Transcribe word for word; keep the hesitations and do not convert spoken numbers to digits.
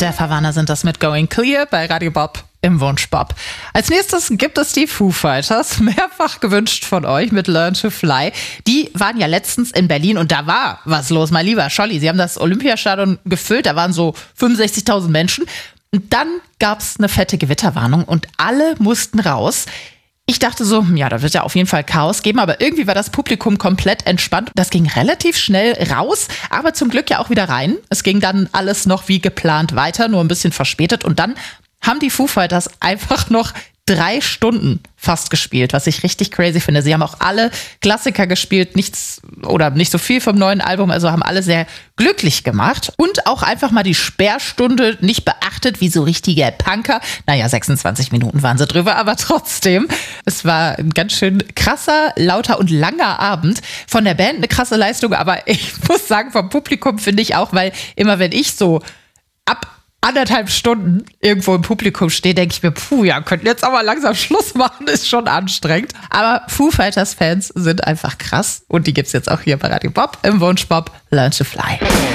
Stefan Warner sind das mit Going Clear bei Radio Bob im Wunschbob. Als nächstes gibt es die Foo Fighters, mehrfach gewünscht von euch mit Learn to Fly. Die waren ja letztens in Berlin und da war was los, mein lieber Scholli. Sie haben das Olympiastadion gefüllt, da waren so fünfundsechzigtausend Menschen. Und dann gab es eine fette Gewitterwarnung und alle mussten raus. Ich dachte so, ja, da wird ja auf jeden Fall Chaos geben, aber irgendwie war das Publikum komplett entspannt. Das ging relativ schnell raus, aber zum Glück ja auch wieder rein. Es ging dann alles noch wie geplant weiter, nur ein bisschen verspätet. Und dann haben die Foo Fighters einfach noch drei Stunden fast gespielt, was ich richtig crazy finde. Sie haben auch alle Klassiker gespielt, nichts oder nicht so viel vom neuen Album, also haben alle sehr glücklich gemacht und auch einfach mal die Sperrstunde nicht beachtet, wie so richtige Punker. Naja, sechsundzwanzig Minuten waren sie drüber, aber trotzdem, es war ein ganz schön krasser, lauter und langer Abend. Von der Band eine krasse Leistung, aber ich muss sagen, vom Publikum finde ich auch, weil immer wenn ich so ab anderthalb Stunden irgendwo im Publikum stehe, denke ich mir, puh, ja, könnten jetzt aber langsam Schluss machen, ist schon anstrengend. Aber Foo Fighters Fans sind einfach krass und die gibt's jetzt auch hier bei Radio Bob im Wunschbob Learn to Fly.